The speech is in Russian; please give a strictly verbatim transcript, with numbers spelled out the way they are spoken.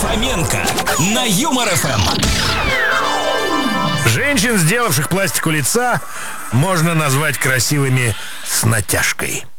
Фоменко на Юмор эф эм. Женщин, сделавших пластику лица, можно назвать красивыми с натяжкой.